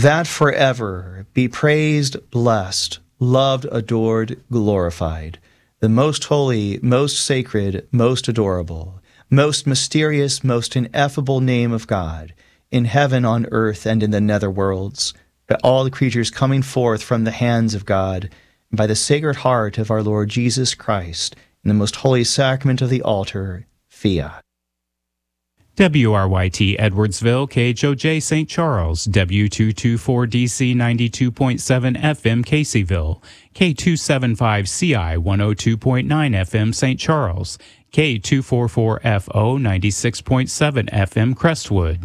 that forever be praised, blessed, loved, adored, glorified, the most holy, most sacred, most adorable, most mysterious, most ineffable name of God, in heaven, on earth, and in the netherworlds, by all the creatures coming forth from the hands of God, and by the Sacred Heart of our Lord Jesus Christ, in the most holy sacrament of the altar, Fiat. WRYT Edwardsville, KHOJ St. Charles, W224DC 92.7 FM Caseyville, K275CI 102.9 FM St. Charles, K244FO 96.7 FM Crestwood.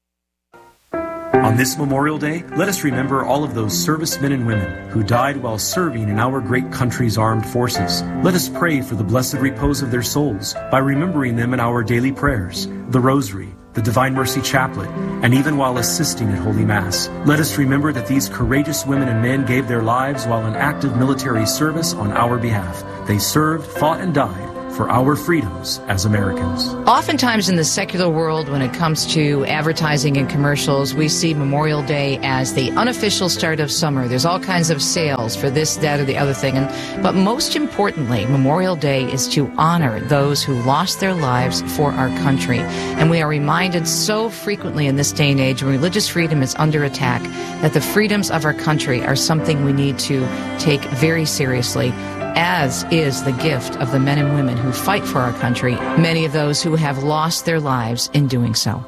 On this Memorial Day, let us remember all of those servicemen and women who died while serving in our great country's armed forces. Let us pray for the blessed repose of their souls by remembering them in our daily prayers, the Rosary, the Divine Mercy Chaplet, and even while assisting at Holy Mass. Let us remember that these courageous women and men gave their lives while in active military service on our behalf. They served, fought, and died for our freedoms as Americans. Oftentimes in the secular world, when it comes to advertising and commercials, we see Memorial Day as the unofficial start of summer. There's all kinds of sales for this, that, or the other thing. But most importantly, Memorial Day is to honor those who lost their lives for our country. And we are reminded so frequently in this day and age when religious freedom is under attack that the freedoms of our country are something we need to take very seriously, as is the gift of the men and women who fight for our country, many of those who have lost their lives in doing so.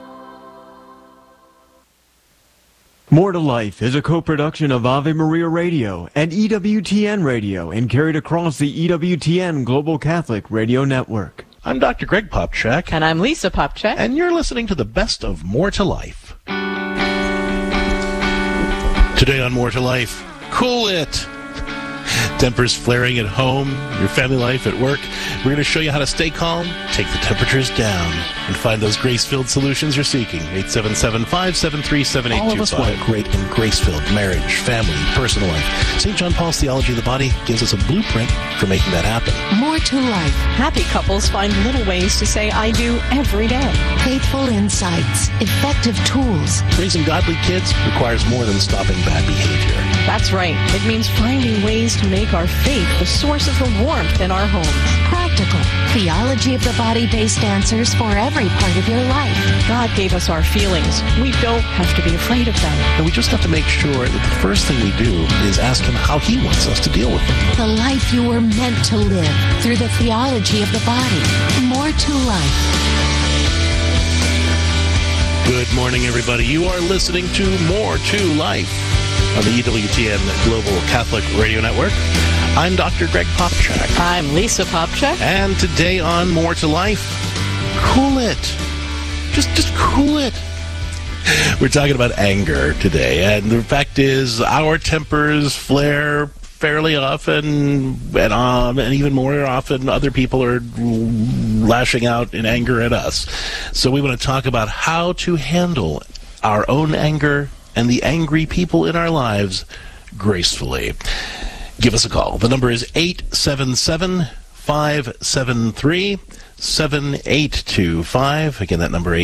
More to Life is a co-production of Ave Maria Radio and EWTN Radio and carried across the EWTN Global Catholic Radio Network. I'm Dr. Greg Popchak. And I'm Lisa Popchak. And you're listening to the best of More to Life. Today on More to Life, cool it! Tempers flaring at home, your family life, at work. We're going to show you how to stay calm, take the temperatures down, and find those grace-filled solutions you're seeking. 877-573-7825. All of us want a great and grace-filled marriage, family, personal life. St. John Paul's Theology of the Body gives us a blueprint for making that happen. More to life. Happy couples find little ways to say I do every day. Faithful insights. Effective tools. Raising godly kids requires more than stopping bad behavior. That's right. It means finding ways to make our faith the source of the warmth in our homes. Practical. Theology of the body-based answers for every part of your life. God gave us our feelings. We don't have to be afraid of them. And we just have to make sure that the first thing we do is ask Him how He wants us to deal with them. The life you were meant to live through the theology of the body. More to life. Good morning, everybody. You are listening to More to Life on the EWTN Global Catholic Radio Network. I'm Dr. Greg Popchak. I'm Lisa Popchak. And today on More to Life, cool it. Just cool it. We're talking about anger today, and the fact is our tempers flare fairly often, and even more often other people are lashing out in anger at us. So we want to talk about how to handle our own anger and the angry people in our lives gracefully. Give us a call. The number is 877-573-7825. Again, that number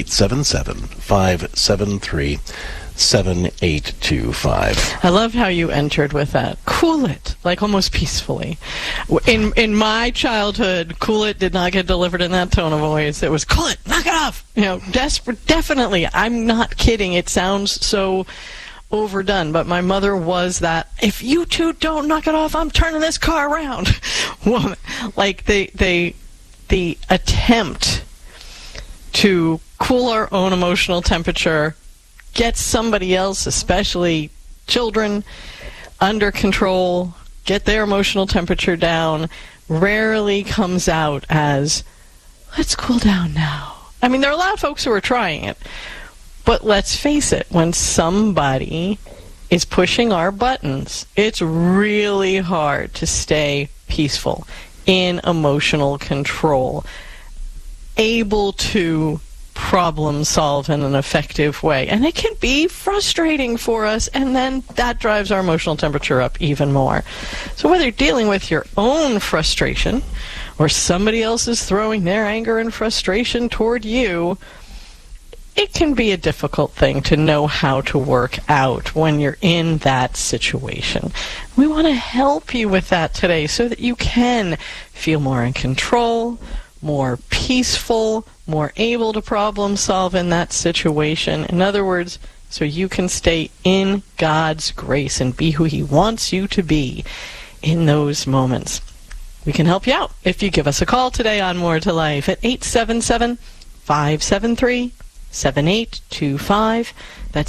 877-573-7825. I love how you entered with that. Cool it, like almost peacefully. In my childhood, cool it did not get delivered in that tone of voice. It was cool it, knock it off. You know, definitely. I'm not kidding. It sounds so overdone, but my mother was that, if you two don't knock it off, I'm turning this car around. Woman, like the attempt to cool our own emotional temperature, get somebody else, especially children, under control, get their emotional temperature down, rarely comes out as, let's cool down now. I mean, there are a lot of folks who are trying it, but let's face it, when somebody is pushing our buttons, it's really hard to stay peaceful, in emotional control, able to problem solve in an effective way. And it can be frustrating for us, and then that drives our emotional temperature up even more. So whether you're dealing with your own frustration or somebody else is throwing their anger and frustration toward you, it can be a difficult thing to know how to work out when you're in that situation. We want to help you with that today so that you can feel more in control, more peaceful, more able to problem solve in that situation. In other words, so you can stay in God's grace and be who He wants you to be in those moments. We can help you out if you give us a call today on More to Life at 877-573-7825. That's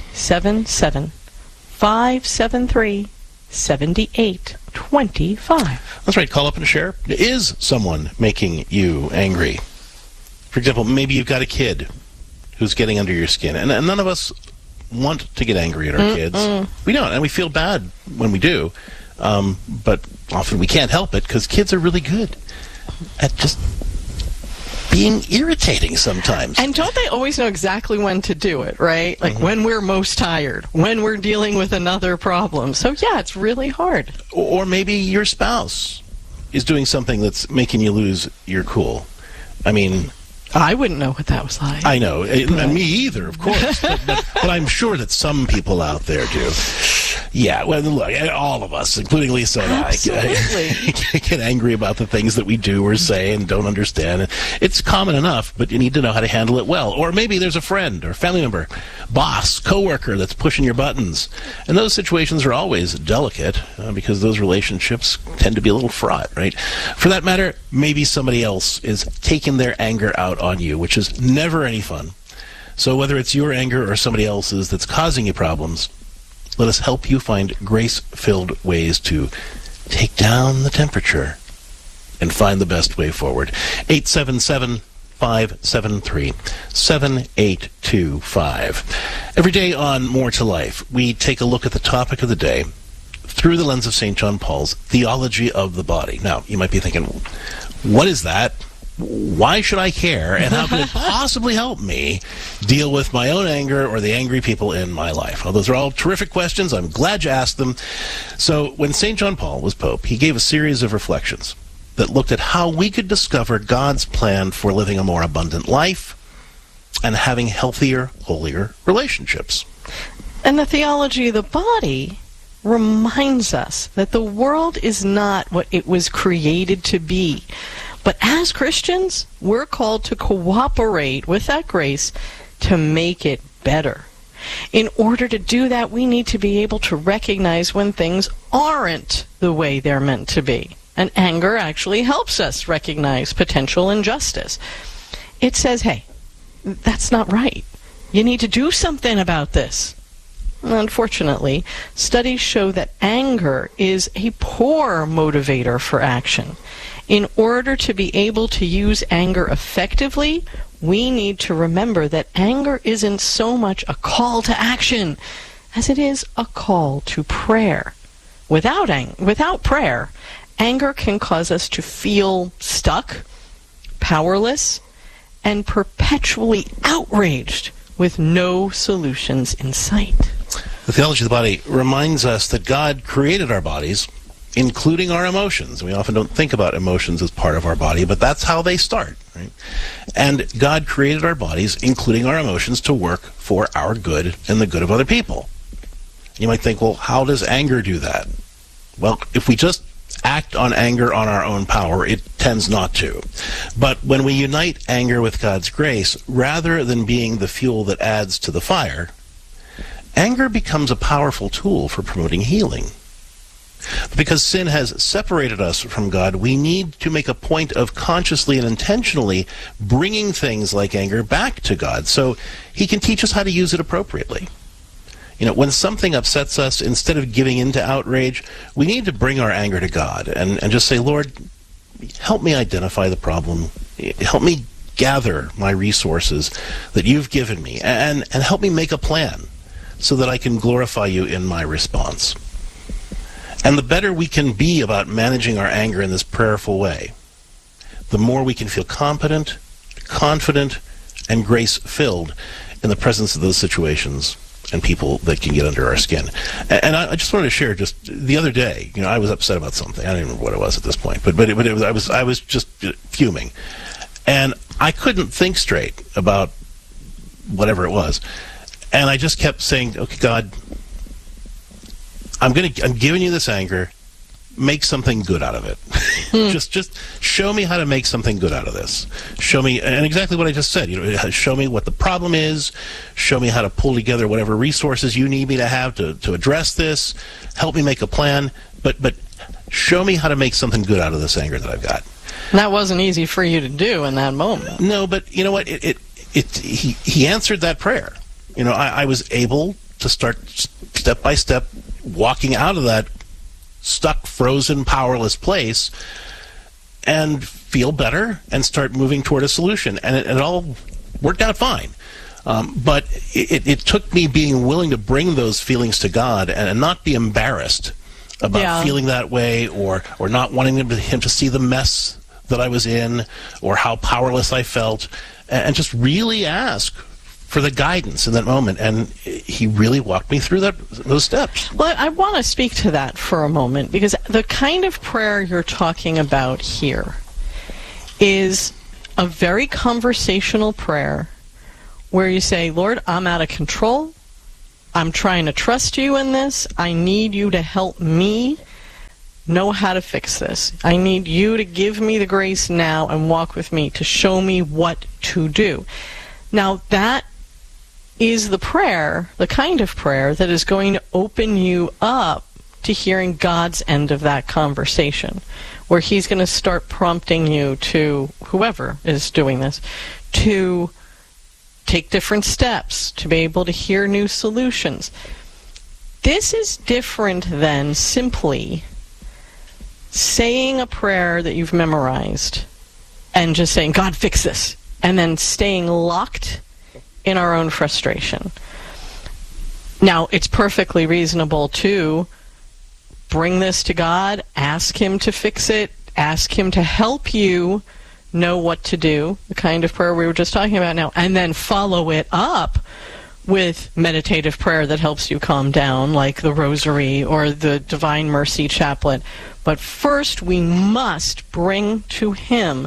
877-573-7825. That's right. Call up and share. Is someone making you angry? For example, maybe you've got a kid who's getting under your skin, and none of us want to get angry at our kids. We don't, and we feel bad when we do. But often we can't help it because kids are really good at just being irritating sometimes. And don't they always know exactly when to do it, right? Like when we're most tired, when we're dealing with another problem. So yeah, it's really hard. Or maybe your spouse is doing something that's making you lose your cool. I mean, I wouldn't know what that was like. I know. Me either, of course. but I'm sure that some people out there do. Yeah, well, look, all of us, including Lisa and I, get angry about the things that we do or say and don't understand. It's common enough, but you need to know how to handle it well. Or maybe there's a friend or family member, boss, coworker that's pushing your buttons. And those situations are always delicate because those relationships tend to be a little fraught, right? For that matter, maybe somebody else is taking their anger out on you, which is never any fun. So whether it's your anger or somebody else's that's causing you problems, let us help you find grace-filled ways to take down the temperature and find the best way forward. 877-573-7825. Every day on More to Life, we take a look at the topic of the day through the lens of St. John Paul's theology of the body. Now, you might be thinking, what is that? Why should I care? And how can it possibly help me deal with my own anger or the angry people in my life? Well, those are all terrific questions. I'm glad you asked them. So when St. John Paul was Pope, he gave a series of reflections that looked at how we could discover God's plan for living a more abundant life and having healthier, holier relationships. And the theology of the body reminds us that the world is not what it was created to be. But as Christians, we're called to cooperate with that grace to make it better. In order to do that, we need to be able to recognize when things aren't the way they're meant to be. And anger actually helps us recognize potential injustice. It says, hey, that's not right. You need to do something about this. Unfortunately, studies show that anger is a poor motivator for action. In order to be able to use anger effectively, we need to remember that anger isn't so much a call to action as it is a call to prayer. Without prayer, anger can cause us to feel stuck, powerless, and perpetually outraged with no solutions in sight. The theology of the body reminds us that God created our bodies, including our emotions. We often don't think about emotions as part of our body, but that's how they start, right? And God created our bodies, including our emotions, to work for our good and the good of other people. You might think, well, how does anger do that? Well, if we just act on anger on our own power, it tends not to. But when we unite anger with God's grace, rather than being the fuel that adds to the fire, anger becomes a powerful tool for promoting healing. Because sin has separated us from God, we need to make a point of consciously and intentionally bringing things like anger back to God so He can teach us how to use it appropriately. You know, when something upsets us, instead of giving in to outrage, we need to bring our anger to God and just say, Lord, help me identify the problem. Help me gather my resources that you've given me and help me make a plan so that I can glorify you in my response. And the better we can be about managing our anger in this prayerful way, the more we can feel competent, confident, and grace-filled in the presence of those situations and people that can get under our skin. And I just wanted to share, just the other day, you know, I was upset about something. I don't even remember what it was at this point, but I was just fuming. And I couldn't think straight about whatever it was. And I just kept saying, okay, God, I'm giving you this anger. Make something good out of it. Just show me how to make something good out of this. Show me, and exactly what I just said. Show me what the problem is. Show me how to pull together whatever resources you need me to have to address this. Help me make a plan. But show me how to make something good out of this anger that I've got. That wasn't easy for you to do in that moment. No, but you know what? He answered that prayer. I was able to start step by step walking out of that stuck, frozen, powerless place and feel better and start moving toward a solution. And it all worked out fine. But it took me being willing to bring those feelings to God and not be embarrassed about feeling that way or not wanting him to see the mess that I was in or how powerless I felt, and just really ask for the guidance in that moment, and he really walked me through those steps. Well, I want to speak to that for a moment, because the kind of prayer you're talking about here is a very conversational prayer where you say, Lord, I'm out of control. I'm trying to trust you in this. I need you to help me know how to fix this. I need you to give me the grace now and walk with me to show me what to do. Now, that is the prayer, the kind of prayer that is going to open you up to hearing God's end of that conversation, where he's going to start prompting you to, whoever is doing this, to take different steps, to be able to hear new solutions. This is different than simply saying a prayer that you've memorized and just saying, God, fix this, and then staying locked in our own frustration. Now, it's perfectly reasonable to bring this to God, ask him to fix it, ask him to help you know what to do, the kind of prayer we were just talking about now, and then follow it up with meditative prayer that helps you calm down, like the Rosary or the Divine Mercy Chaplet. But first, we must bring to him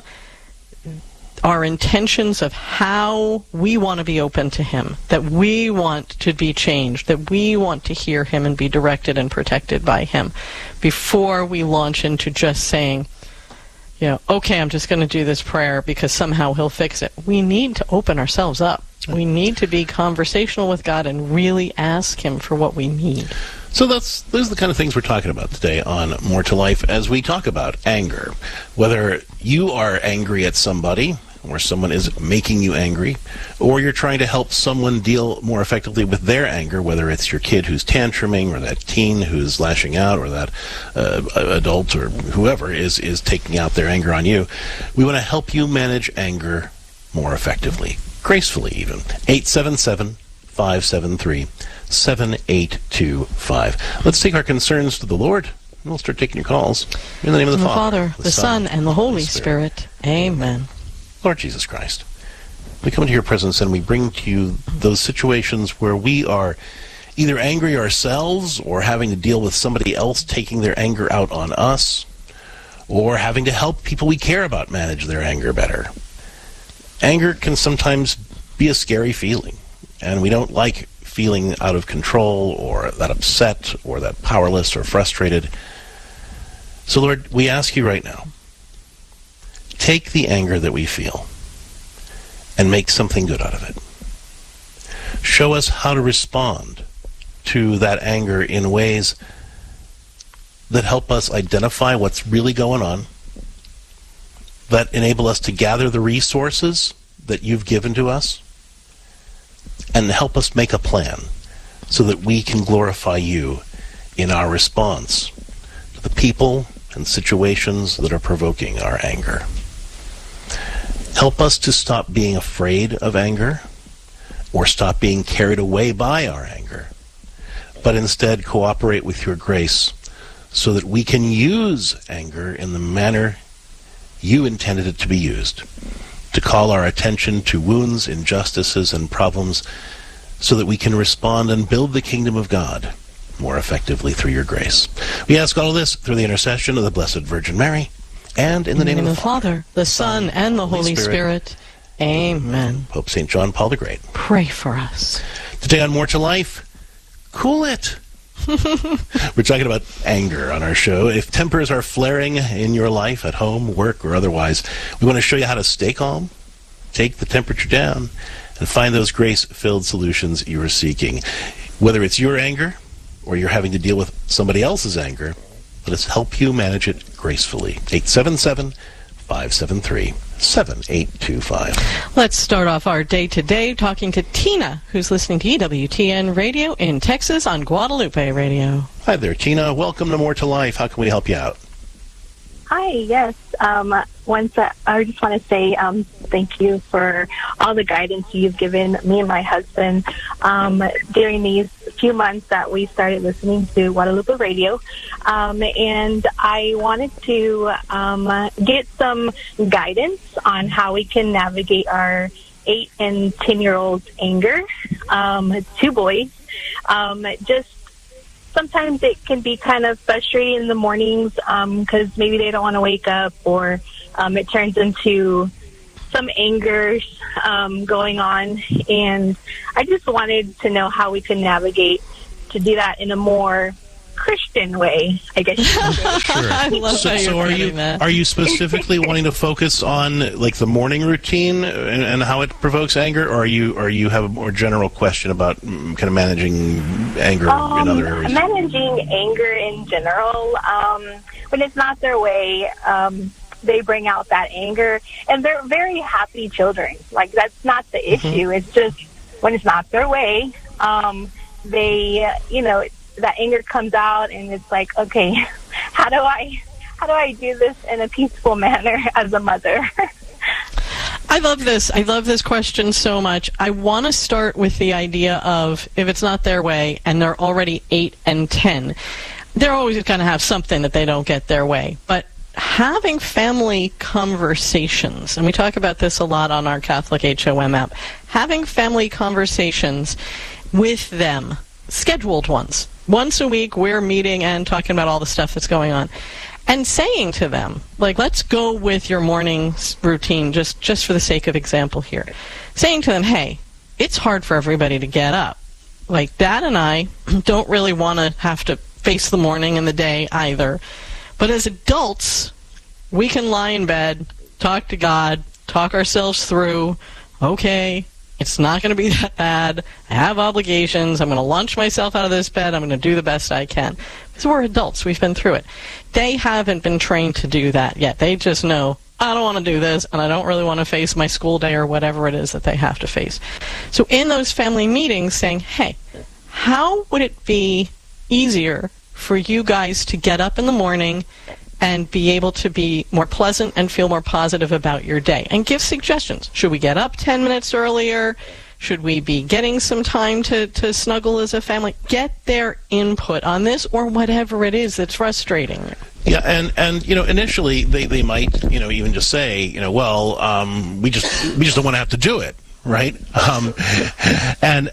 our intentions of how we want to be open to him, that we want to be changed, that we want to hear him and be directed and protected by him, before we launch into just saying, okay, I'm just going to do this prayer because somehow he'll fix it. We need to open ourselves up. We need to be conversational with God and really ask him for what we need. So those are the kind of things we're talking about today on More to Life as we talk about anger. Whether you are angry at somebody, or someone is making you angry, or you're trying to help someone deal more effectively with their anger, whether it's your kid who's tantruming, or that teen who's lashing out, or that adult or whoever is taking out their anger on you, we want to help you manage anger more effectively, gracefully even. 877-573-7825. Let's take our concerns to the Lord, and we'll start taking your calls. In the name of the Father, the Son, and the Holy Spirit. Amen. Lord Jesus Christ, we come into your presence and we bring to you those situations where we are either angry ourselves, or having to deal with somebody else taking their anger out on us, or having to help people we care about manage their anger better. Anger can sometimes be a scary feeling, and we don't like feeling out of control, or that upset, or that powerless or frustrated. So Lord, we ask you right now, take the anger that we feel and make something good out of it. Show us how to respond to that anger in ways that help us identify what's really going on, that enable us to gather the resources that you've given to us, and help us make a plan so that we can glorify you in our response to the people and situations that are provoking our anger. Help us to stop being afraid of anger, or stop being carried away by our anger, but instead cooperate with your grace so that we can use anger in the manner you intended it to be used, to call our attention to wounds, injustices, and problems, so that we can respond and build the kingdom of God more effectively through your grace. We ask all of this through the intercession of the Blessed Virgin Mary, and in the name of the Father, the Son, and the Holy Spirit. Amen. Pope St. John Paul the Great. Pray for us. Today on More to Life, cool it. We're talking about anger on our show. If tempers are flaring in your life, at home, work, or otherwise, we want to show you how to stay calm, take the temperature down, and find those grace-filled solutions you are seeking. Whether it's your anger or you're having to deal with somebody else's anger, let us help you manage it gracefully. 877-573-7825. Let's start off our day today talking to Tina, who's listening to EWTN Radio in Texas on Guadalupe Radio. Hi there, Tina. Welcome to More to Life. How can we help you out? Hi, yes. I just want to say thank you for all the guidance you've given me and my husband during these few months that we started listening to Guadalupe Radio. And I wanted to get some guidance on how we can navigate our 8 and 10-year-old's anger. 2 boys. Just sometimes it can be kind of frustrating in the mornings because maybe they don't want to wake up, or it turns into some anger going on. And I just wanted to know how we can navigate to do that in a more Christian way, I guess. Sure. I love how you're putting that. Are you specifically wanting to focus on like the morning routine and how it provokes anger, or you have a more general question about kind of managing anger in other areas? Managing anger in general. When it's not their way, they bring out that anger, and they're very happy children. Like, that's not the issue. It's just when it's not their way, they, that anger comes out, and it's like, okay, how do I do this in a peaceful manner as a mother? I love this. I love this question so much. I want to start with the idea of if it's not their way and they're already 8 and 10, they're always going to have something that they don't get their way. But having family conversations, and we talk about this a lot on our Catholic HOM app, having family conversations with them, scheduled ones. Once a week, we're meeting and talking about all the stuff that's going on. And saying to them, like, let's go with your morning routine, just for the sake of example here. Saying to them, hey, it's hard for everybody to get up. Like, Dad and I don't really want to have to face the morning and the day either. But as adults, we can lie in bed, talk to God, talk ourselves through, okay, it's not going to be that bad. I have obligations. I'm going to launch myself out of this bed. I'm going to do the best I can. Because we're adults. We've been through it. They haven't been trained to do that yet. They just know, I don't want to do this, and I don't really want to face my school day or whatever it is that they have to face. So in those family meetings, saying, hey, how would it be easier for you guys to get up in the morning and be able to be more pleasant and feel more positive about your day? And give suggestions. Should we get up 10 minutes earlier? Should we be getting some time to snuggle as a family? Get their input on this, or whatever it is that's frustrating you. Yeah, and initially they might even just say we just don't want to have to do it, right? And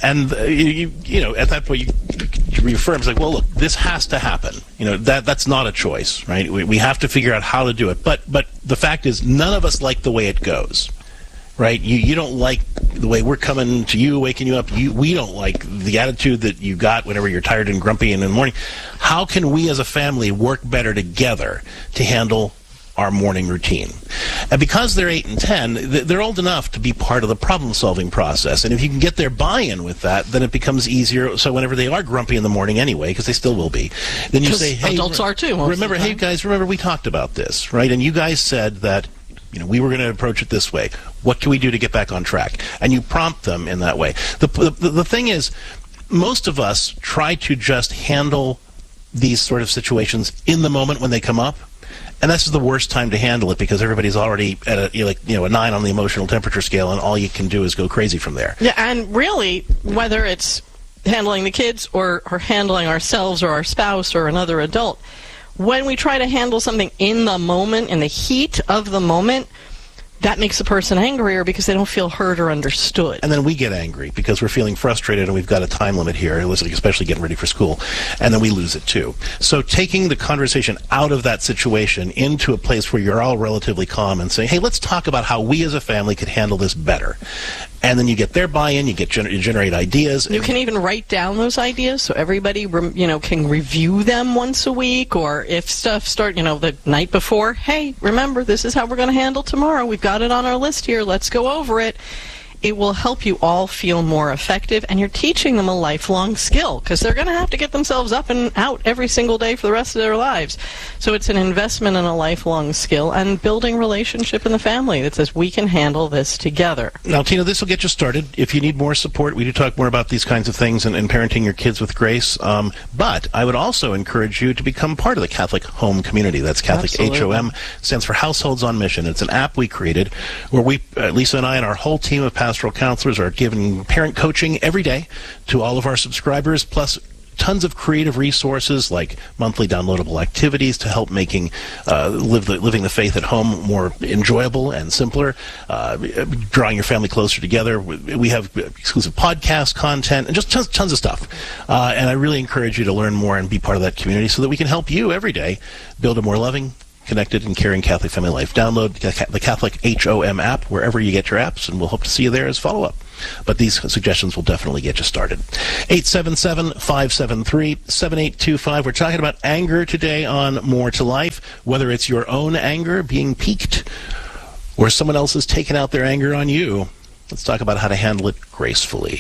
at that point you reaffirm, it's like, well, look, this has to happen. That's not a choice, right? We have to figure out how to do it. But the fact is, none of us like the way it goes, right? You don't like the way we're coming to you, waking you up. We don't like the attitude that you got whenever you're tired and grumpy and in the morning. How can we as a family work better together to handle our morning routine? And because they're 8 and 10, they're old enough to be part of the problem-solving process. And if you can get their buy-in with that, then it becomes easier. So whenever they are grumpy in the morning anyway, because they still will be, then you say, hey, adults are too. Remember, hey guys, remember we talked about this, right? And you guys said that we were going to approach it this way. What can we do to get back on track? And you prompt them in that way. The thing is, most of us try to just handle these sort of situations in the moment when they come up. And this is the worst time to handle it because everybody's already at a 9 on the emotional temperature scale, and all you can do is go crazy from there. Yeah, and really, whether it's handling the kids or handling ourselves or our spouse or another adult, when we try to handle something in the moment, in the heat of the moment, that makes a person angrier because they don't feel heard or understood. And then we get angry because we're feeling frustrated and we've got a time limit here, especially getting ready for school, and then we lose it too. So taking the conversation out of that situation into a place where you're all relatively calm and saying, hey, let's talk about how we as a family could handle this better. And then you get their buy-in, you generate ideas. You can even write down those ideas so everybody, can review them once a week, or if stuff start, the night before, hey, remember, this is how we're going to handle tomorrow. We've got it on our list here. Let's go over it. It will help you all feel more effective, and you're teaching them a lifelong skill because they're going to have to get themselves up and out every single day for the rest of their lives. So it's an investment in a lifelong skill and building relationship in the family that says we can handle this together. Now, Tina, this will get you started. If you need more support, we do talk more about these kinds of things and parenting your kids with grace. But I would also encourage you to become part of the Catholic Home Community. That's Catholic HOM, stands for Households on Mission. It's an app we created where we, Lisa and I and our whole team of pastoral counselors are giving parent coaching every day to all of our subscribers, plus tons of creative resources like monthly downloadable activities to help making living the faith at home more enjoyable and simpler, drawing your family closer together. We have exclusive podcast content and just tons of stuff. And I really encourage you to learn more and be part of that community so that we can help you every day build a more loving, connected, and caring Catholic family life. Download the Catholic HOM app wherever you get your apps, and we'll hope to see you there as follow-up. But these suggestions will definitely get you started. 877-573-7825. We're talking about anger today on More to Life, whether it's your own anger being piqued or someone else has taken out their anger on you. Let's talk about how to handle it gracefully.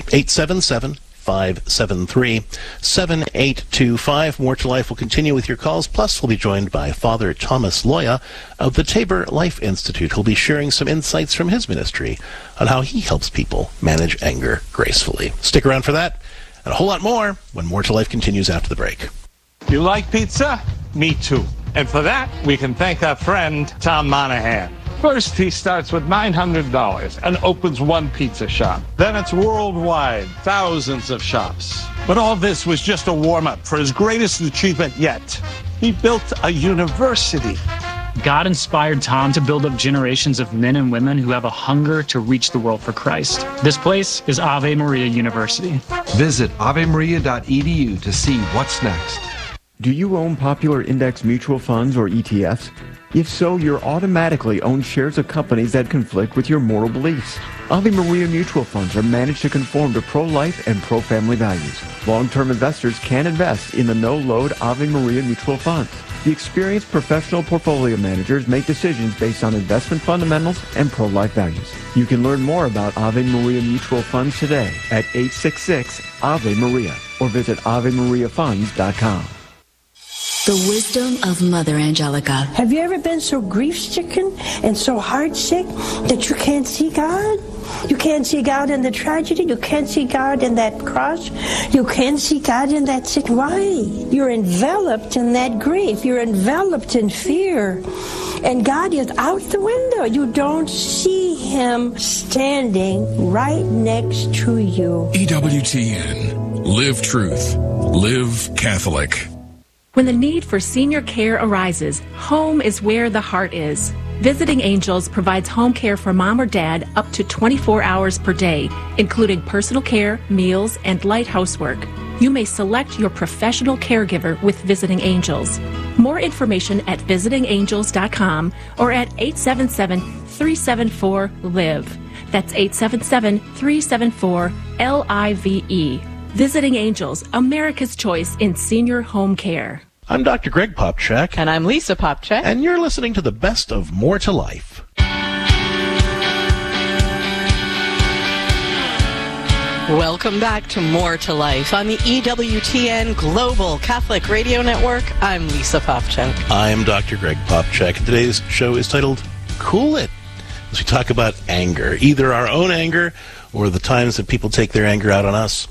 877-573-7825. More to Life will continue with your calls. Plus, we'll be joined by Father Thomas Loya of the Tabor Life Institute, who'll be sharing some insights from his ministry on how he helps people manage anger gracefully. Stick around for that and a whole lot more when More to Life continues after the break. You like pizza? Me too. And for that, we can thank our friend Tom Monahan. First, he starts with $900 and opens one pizza shop. Then it's worldwide, thousands of shops. But all this was just a warm-up for his greatest achievement yet. He built a university. God inspired Tom to build up generations of men and women who have a hunger to reach the world for Christ. This place is Ave Maria University. Visit avemaria.edu to see what's next. Do you own popular index mutual funds or ETFs? If so, you're automatically own shares of companies that conflict with your moral beliefs. Ave Maria mutual funds are managed to conform to pro-life and pro-family values. Long-term investors can invest in the no-load Ave Maria mutual funds. The experienced professional portfolio managers make decisions based on investment fundamentals and pro-life values. You can learn more about Ave Maria mutual funds today at 866-AVE-MARIA or visit AveMariaFunds.com. The wisdom of Mother Angelica. Have you ever been so grief-stricken and so heart-sick that you can't see God? You can't see God in the tragedy. You can't see God in that cross. You can't see God in that sick. Why? You're enveloped in that grief. You're enveloped in fear. And God is out the window. You don't see Him standing right next to you. EWTN. Live truth. Live Catholic. When the need for senior care arises, home is where the heart is. Visiting Angels provides home care for mom or dad up to 24 hours per day, including personal care, meals, and light housework. You may select your professional caregiver with Visiting Angels. More information at visitingangels.com or at 877-374-LIVE. That's 877-374-LIVE. Visiting Angels, America's choice in senior home care. I'm Dr. Greg Popchak. And I'm Lisa Popchak. And you're listening to the best of More to Life. Welcome back to More to Life on the EWTN Global Catholic Radio Network. I'm Lisa Popchak. I'm Dr. Greg Popchak. And today's show is titled Cool It, as we talk about anger, either our own anger or the times that people take their anger out on us.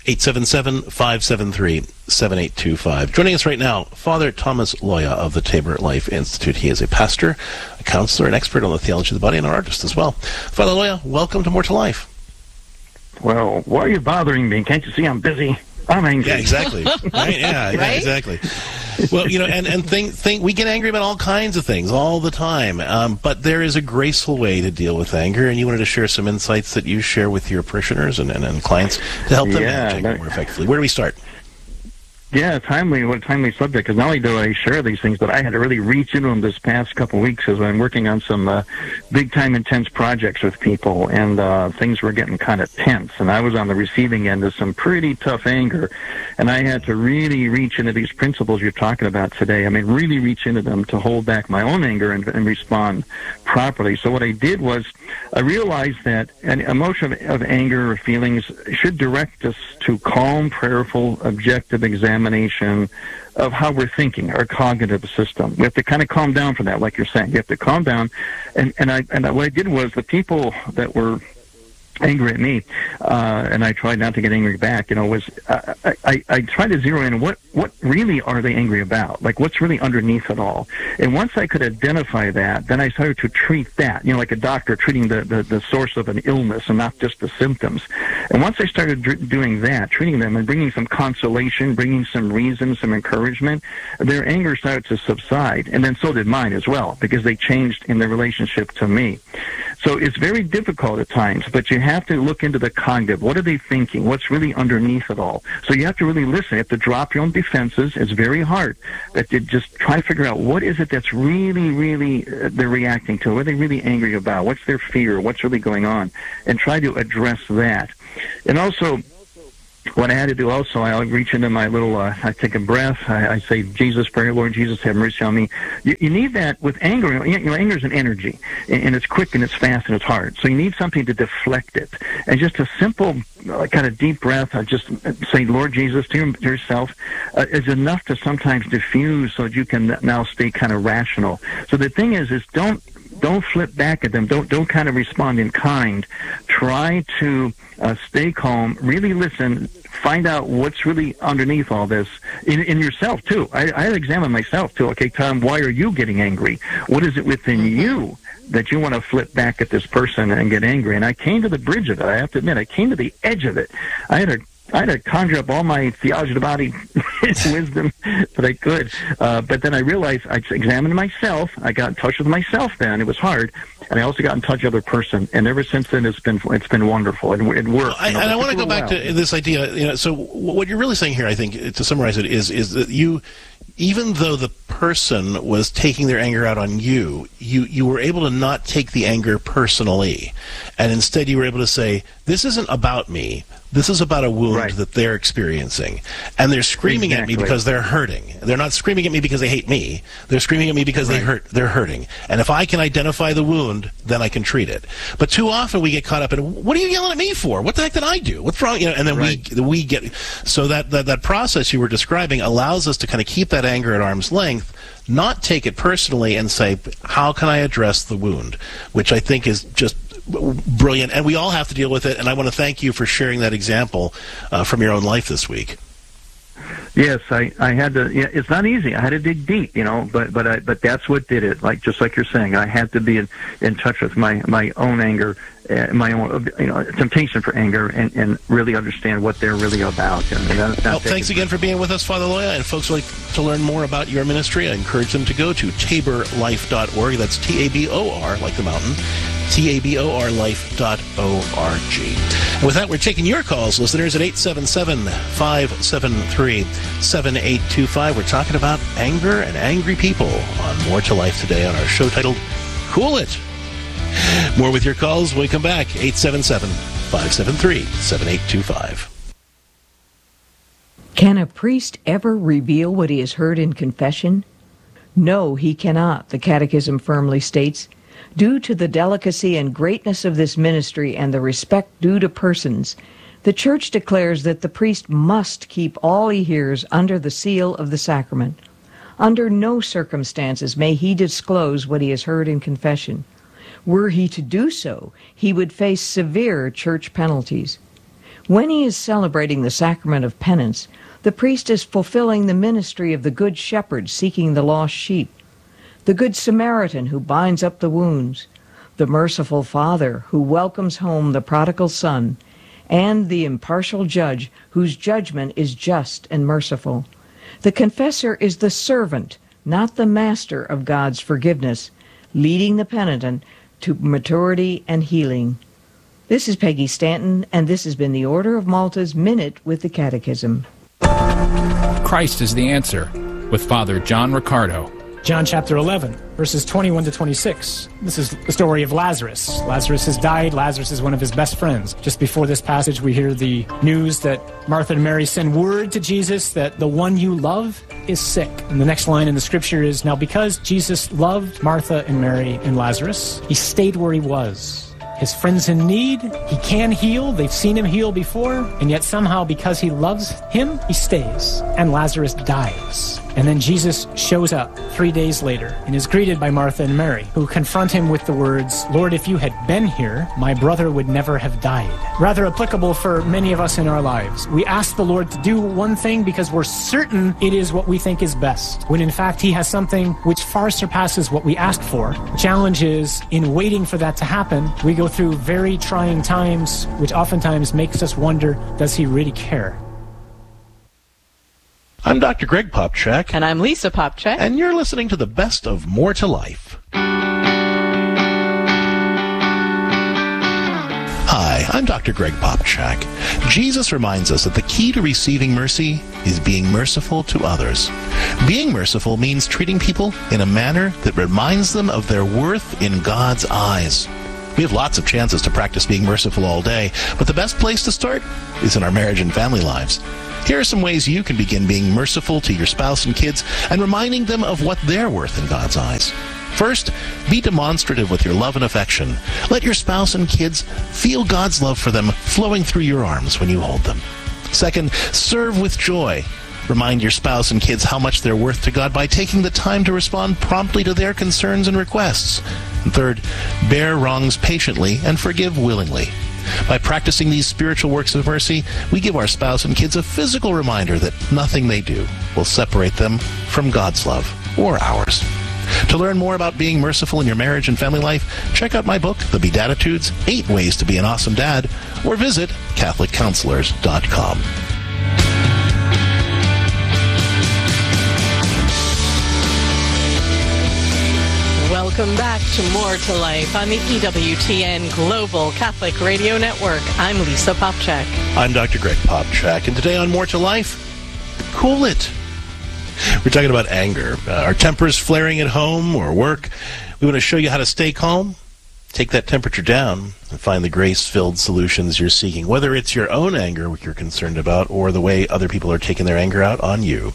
877-573-7825. Joining us right now, Father Thomas Loya of the Tabor Life Institute. He is a pastor, a counselor, an expert on the theology of the body, and an artist as well. Father Loya, welcome to More to Life. Well, why are you bothering me? Can't you see I'm busy? I'm angry. Yeah, exactly. Right? Yeah, right? Exactly. Well, and think we get angry about all kinds of things all the time, but there is a graceful way to deal with anger, and you wanted to share some insights that you share with your parishioners and clients to help them manage anger more effectively. Where do we start? Yeah, what a timely subject, because not only do I share these things, but I had to really reach into them this past couple of weeks as I'm working on some big-time intense projects with people, and things were getting kind of tense, and I was on the receiving end of some pretty tough anger, and I had to really reach into these principles you're talking about today. I mean, really reach into them to hold back my own anger and respond properly. So what I did was I realized that an emotion of anger or feelings should direct us to calm, prayerful, objective examination of how we're thinking, our cognitive system. We have to kind of calm down for that, like you're saying. You have to calm down. And what I did was the people that were angry at me, and I tried not to get angry back, was I tried to zero in what really are they angry about? Like, what's really underneath it all? And once I could identify that, then I started to treat that, like a doctor treating the source of an illness and not just the symptoms. And once I started doing that, treating them and bringing some consolation, bringing some reason, some encouragement, their anger started to subside. And then so did mine as well, because they changed in their relationship to me. So it's very difficult at times, but you have to look into the cognitive. What are they thinking? What's really underneath it all? So you have to really listen. You have to drop your own defenses. It's very hard. But you just try to figure out what is it that's really, really they're reacting to. What are they really angry about? What's their fear? What's really going on? And try to address that. And also, what I had to do also, I reach into my little, I take a breath, I say, Jesus, pray, Lord Jesus, have mercy on me. You need that with anger. Anger is an energy, and it's quick, and it's fast, and it's hard. So you need something to deflect it. And just a simple, kind of deep breath, just say, Lord Jesus, to yourself, is enough to sometimes diffuse so that you can now stay kind of rational. So the thing is don't flip back at them. Don't kind of respond in kind. Try to stay calm, really listen, find out what's really underneath all this in yourself, too. I examine myself, too. Okay, Tom, why are you getting angry? What is it within you that you want to flip back at this person and get angry? And I came to the bridge of it. I have to admit, I came to the edge of it. I had to conjure up all my theology of the body wisdom that I could. But then I realized I examined myself. I got in touch with myself then. It was hard. And I also got in touch with the other person. And ever since then, it's been wonderful. It worked. And I want to go back to this idea. So what you're really saying here, I think, to summarize it, is that you, even though the person was taking their anger out on you, you were able to not take the anger personally. And instead you were able to say, this isn't about me. This is about a wound that they're experiencing. And they're screaming at me because they're hurting. They're not screaming at me because they hate me. They're screaming at me because they're hurting. And if I can identify the wound, then I can treat it. But too often we get caught up in, what are you yelling at me for? What the heck did I do? What's wrong? And then we get, so that process you were describing allows us to kind of keep that anger at arm's length, not take it personally, and say, how can I address the wound? Which I think is just brilliant, and we all have to deal with it. And I want to thank you for sharing that example from your own life this week. Yes, I had to. Yeah, it's not easy. I had to dig deep, but that's what did it. Just like you're saying, I had to be in touch with my own anger, my own temptation for anger, and really understand what they're really about. Thanks again for being with us, Father Loya. And folks would like to learn more about your ministry, I encourage them to go to taborlife.org. That's TABOR, like the mountain. TABORlife.org. And with that, we're taking your calls, listeners, at 877-573-7825. We're talking about anger and angry people on More to Life today on our show titled Cool It. More with your calls when we come back. 877-573-7825. Can a priest ever reveal what he has heard in confession? No, he cannot, the Catechism firmly states. Due to the delicacy and greatness of this ministry and the respect due to persons, the Church declares that the priest must keep all he hears under the seal of the sacrament. Under no circumstances may he disclose what he has heard in confession. Were he to do so, he would face severe church penalties. When he is celebrating the sacrament of penance, the priest is fulfilling the ministry of the Good Shepherd seeking the lost sheep, the Good Samaritan who binds up the wounds, the merciful Father who welcomes home the prodigal son, and the impartial Judge whose judgment is just and merciful. The confessor is the servant, not the master of God's forgiveness, leading the penitent to maturity and healing. This is Peggy Stanton, and this has been the Order of Malta's Minute with the Catechism. Christ is the answer, with Father John Riccardo. John chapter 11, verses 21 to 26. This is the story of Lazarus. Lazarus has died. Lazarus is one of his best friends. Just before this passage, we hear the news that Martha and Mary send word to Jesus that the one you love is sick. And the next line in the scripture is, now because Jesus loved Martha and Mary and Lazarus, he stayed where he was. His friend's in need. He can heal. They've seen him heal before. And yet somehow, because he loves him, he stays. And Lazarus dies. And then Jesus shows up 3 days later and is greeted by Martha and Mary, who confront him with the words, Lord, if you had been here, my brother would never have died. Rather applicable for many of us in our lives. We ask the Lord to do one thing because we're certain it is what we think is best, when in fact he has something which far surpasses what we ask for. The challenge is, in waiting for that to happen, we go through very trying times, which oftentimes makes us wonder, does he really care? I'm Dr. Greg Popchak. And I'm Lisa Popchak. And you're listening to the best of More to Life. Hi, I'm Dr. Greg Popchak. Jesus reminds us that the key to receiving mercy is being merciful to others. Being merciful means treating people in a manner that reminds them of their worth in God's eyes. We have lots of chances to practice being merciful all day, but the best place to start is in our marriage and family lives. Here are some ways you can begin being merciful to your spouse and kids and reminding them of what they're worth in God's eyes. First, be demonstrative with your love and affection. Let your spouse and kids feel God's love for them flowing through your arms when you hold them. Second, serve with joy. Remind your spouse and kids how much they're worth to God by taking the time to respond promptly to their concerns and requests. And third, bear wrongs patiently and forgive willingly. By practicing these spiritual works of mercy, we give our spouse and kids a physical reminder that nothing they do will separate them from God's love or ours. To learn more about being merciful in your marriage and family life, check out my book, The Beatitudes, 8 Ways to be an Awesome Dad, or visit CatholicCounselors.com. Welcome back to More to Life on the EWTN Global Catholic Radio Network. I'm Lisa Popchak. I'm Dr. Greg Popchak, and today on More to Life, cool it. We're talking about anger. Our tempers flaring at home or work. We want to show you how to stay calm, take that temperature down, and find the grace-filled solutions you're seeking, whether it's your own anger, what you're concerned about, or the way other people are taking their anger out on you.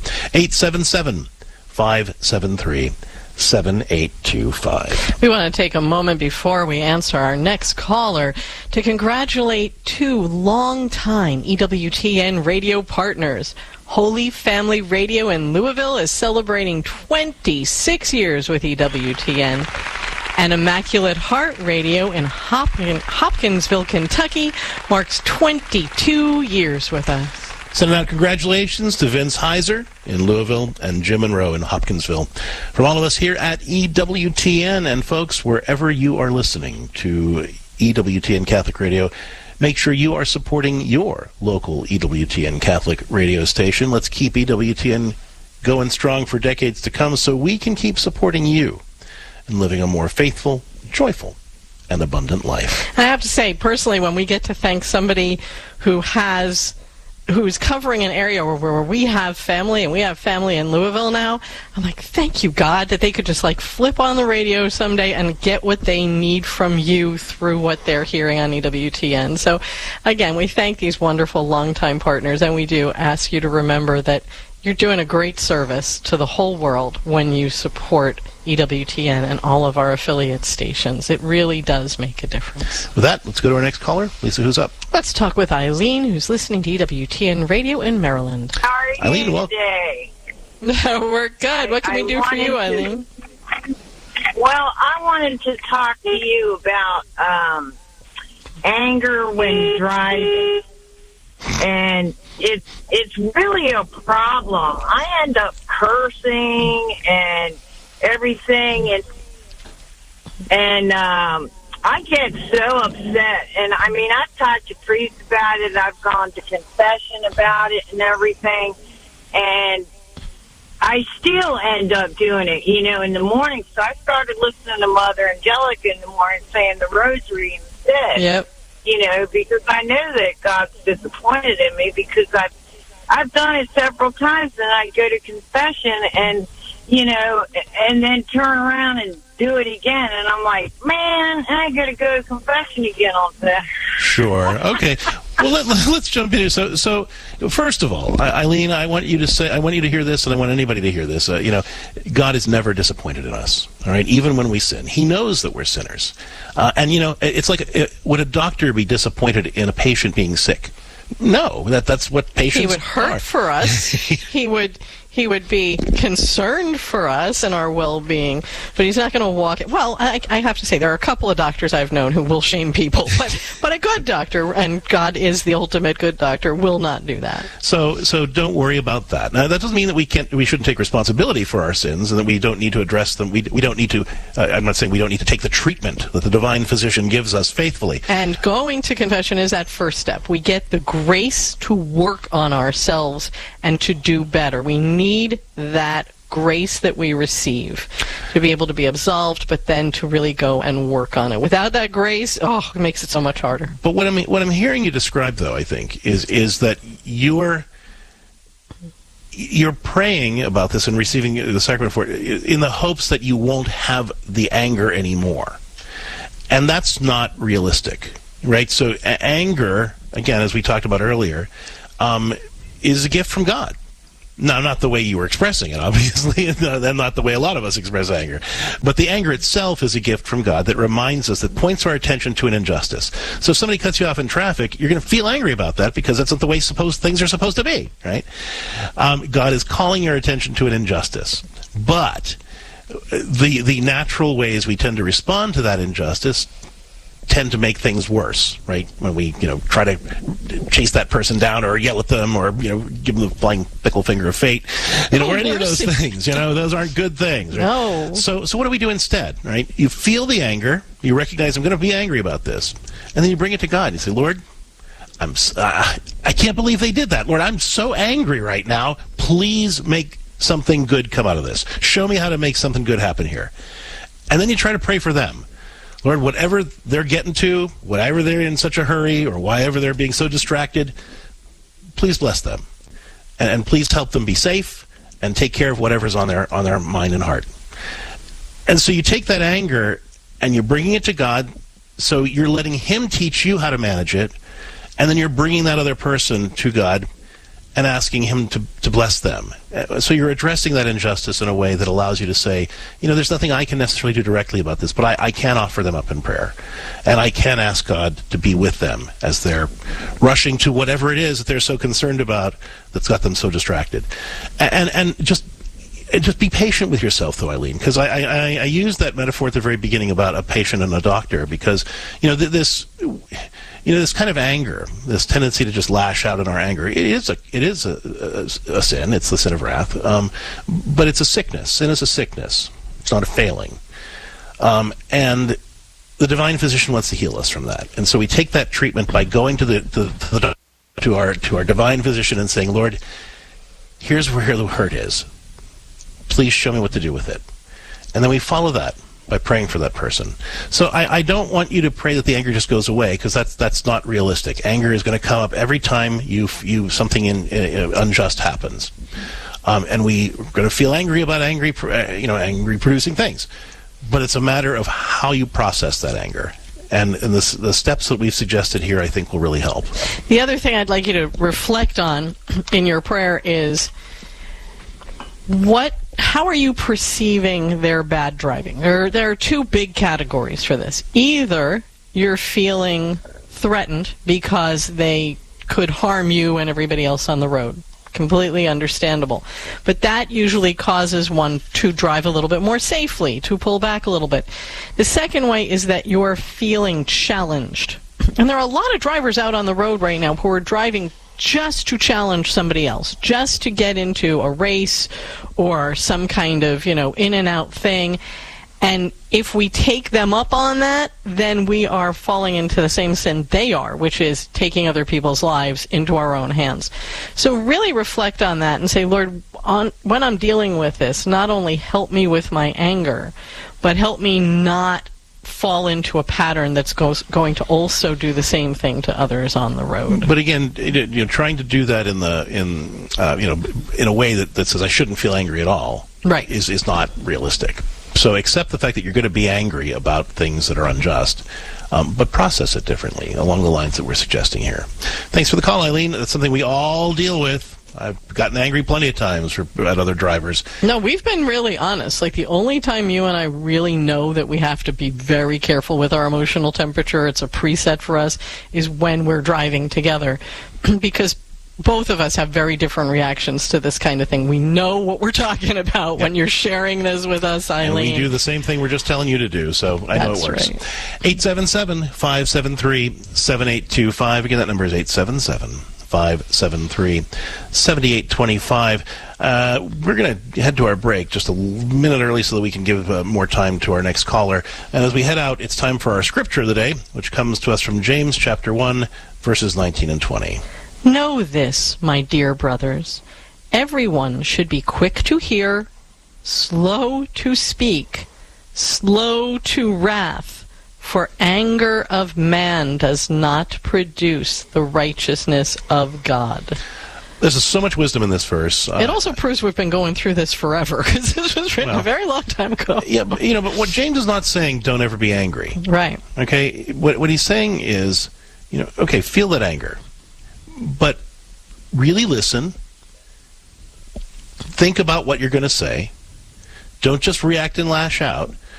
877-573-7825. We want to take a moment before we answer our next caller to congratulate 2 longtime EWTN radio partners. Holy Family Radio in Louisville is celebrating 26 years with EWTN. And Immaculate Heart Radio in Hopkinsville, Kentucky marks 22 years with us. Sending out congratulations to Vince Heiser in Louisville and Jim Monroe in Hopkinsville. From all of us here at EWTN, and folks, wherever you are listening to EWTN Catholic Radio, make sure you are supporting your local EWTN Catholic radio station. Let's keep EWTN going strong for decades to come so we can keep supporting you and living a more faithful, joyful, and abundant life. I have to say, personally, when we get to thank somebody who's covering an area where we have family, and we have family in Louisville now, I'm like, thank you, God, that they could just like flip on the radio someday and get what they need from you through what they're hearing on EWTN. So, again, we thank these wonderful longtime partners, and we do ask you to remember that you're doing a great service to the whole world when you support EWTN and all of our affiliate stations. It really does make a difference. With that, let's go to our next caller. Lisa, who's up? Let's talk with Eileen, who's listening to EWTN Radio in Maryland. How are you Eileen, today? We're good. What can we do for you, Eileen? Well, I wanted to talk to you about anger when driving. And it's really a problem. I end up cursing and everything, and I get so upset. And I mean, I've talked to priests about it. I've gone to confession about it and everything. And I still end up doing it, in the morning. So I started listening to Mother Angelica in the morning, saying the rosary instead. Yep. Because I know that God's disappointed in me, because I've done it several times, and I go to confession and, and then turn around and do it again. And I'm like, man, I got to go to confession again on that. Sure. Okay. Well, let's jump in here. So first of all, Eileen, I want you to hear this, and I want anybody to hear this. God is never disappointed in us. All right, even when we sin, He knows that we're sinners. And it's like, would a doctor be disappointed in a patient being sick? No, that's what patients He would hurt for us. He would be concerned for us and our well-being, but he's not going to walk it. Well, I have to say, there are a couple of doctors I've known who will shame people, but a good doctor, and God is the ultimate good doctor, will not do that. So don't worry about that. Now, that doesn't mean that we shouldn't take responsibility for our sins and that we don't need to address them. We don't need to, I'm not saying we don't need to take the treatment that the divine physician gives us faithfully. And going to confession is that first step. We get the grace to work on ourselves and to do better. We need that grace that we receive to be able to be absolved, but then to really go and work on it. Without that grace, it makes it so much harder. But what I'm hearing you describe, though, I think, is that you're praying about this and receiving the sacrament for it in the hopes that you won't have the anger anymore. And that's not realistic, right? So anger, again, as we talked about earlier, is a gift from God. Now, not the way you were expressing it, obviously, and not the way a lot of us express anger. But the anger itself is a gift from God that reminds us, that points our attention to an injustice. So if somebody cuts you off in traffic, you're going to feel angry about that because that's not the way things are supposed to be, right? God is calling your attention to an injustice. But the natural ways we tend to respond to that injustice tend to make things worse, right? When we, try to chase that person down or yell at them or, give them the flying pickle finger of fate, or any of those things, those aren't good things. Right? No. So what do we do instead, right? You feel the anger, you recognize I'm going to be angry about this, and then you bring it to God. You say, Lord, I can't believe they did that. Lord, I'm so angry right now. Please make something good come out of this. Show me how to make something good happen here. And then you try to pray for them. Lord, whatever they're getting to, whatever they're in such a hurry, or whatever they're being so distracted, please bless them. And please help them be safe and take care of whatever's on their mind and heart. And so you take that anger and you're bringing it to God, so you're letting Him teach you how to manage it, and then you're bringing that other person to God and asking Him to bless them. So you're addressing that injustice in a way that allows you to say, there's nothing I can necessarily do directly about this, but I can offer them up in prayer. And I can ask God to be with them as they're rushing to whatever it is that they're so concerned about that's got them so distracted. And just be patient with yourself, though, Eileen, because I used that metaphor at the very beginning about a patient and a doctor, because, this kind of anger, this tendency to just lash out in our anger, it is a sin. It's the sin of wrath. But it's a sickness. Sin is a sickness. It's not a failing. And the divine physician wants to heal us from that. And so we take that treatment by going to our divine physician and saying, Lord, here's where the hurt is. Please show me what to do with it. And then we follow that by praying for that person. So I don't want you to pray that the anger just goes away, because that's not realistic. Anger is going to come up every time something unjust happens, and we're going to feel angry about angry producing things. But it's a matter of how you process that anger. And the steps that we've suggested here, I think, will really help. The other thing I'd like you to reflect on in your prayer is how are you perceiving their bad driving? There are two big categories for this. Either you're feeling threatened because they could harm you and everybody else on the road. Completely understandable. But that usually causes one to drive a little bit more safely, to pull back a little bit. The second way is that you're feeling challenged. And there are a lot of drivers out on the road right now who are driving just to challenge somebody else, just to get into a race or some kind of, in and out thing. And if we take them up on that, then we are falling into the same sin they are, which is taking other people's lives into our own hands. So really reflect on that and say, Lord, when I'm dealing with this, not only help me with my anger, but help me not fall into a pattern that's going to also do the same thing to others on the road. But again, trying to do that in a way that says I shouldn't feel angry at all, right, is not realistic. So accept the fact that you're going to be angry about things that are unjust, but process it differently along the lines that we're suggesting here. Thanks for the call, Eileen. That's something we all deal with. I've gotten angry plenty of times at other drivers. No, we've been really honest. Like, the only time you and I really know that we have to be very careful with our emotional temperature, it's a preset for us, is when we're driving together. Because both of us have very different reactions to this kind of thing. We know what we're talking about when you're sharing this with us, Eileen. And we do the same thing we're just telling you to do, so I know it works. Right. 877-573-7825. Again, that number is 877-573-7825. We're going to head to our break just a minute early so that we can give more time to our next caller. And as we head out, it's time for our scripture of the day, which comes to us from James chapter 1, verses 19 and 20. Know this, my dear brothers. Everyone should be quick to hear, slow to speak, slow to wrath, for anger of man does not produce the righteousness of God. There's so much wisdom in this verse. It also proves we've been going through this forever, because this was written a very long time ago. Yeah, but, but what James is not saying, don't ever be angry. Right. Okay? What he's saying is, okay, feel that anger, but really listen. Think about what you're going to say. Don't just react and lash out.